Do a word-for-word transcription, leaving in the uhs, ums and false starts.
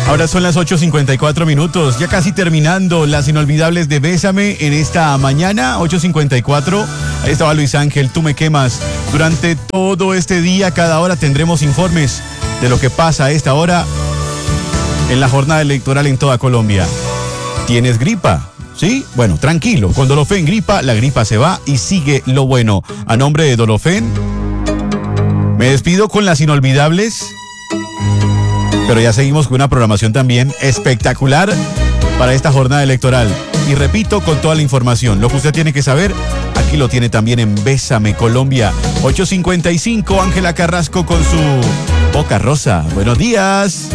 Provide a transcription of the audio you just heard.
Ahora son las ocho cincuenta y cuatro minutos, ya casi terminando las inolvidables de Bésame en esta mañana, ocho cincuenta y cuatro. Ahí estaba Luis Ángel, tú me quemas. Durante todo este día, cada hora tendremos informes de lo que pasa a esta hora en la jornada electoral en toda Colombia. ¿Tienes gripa? ¿Sí? Bueno, tranquilo, con Dolofen gripa, la gripa se va y sigue lo bueno. A nombre de Dolofen, me despido con las inolvidables. Pero ya seguimos con una programación también espectacular para esta jornada electoral. Y repito, con toda la información. Lo que usted tiene que saber, aquí lo tiene también en Bésame Colombia. ocho cincuenta y cinco, Ángela Carrasco con su Boca Rosa. Buenos días.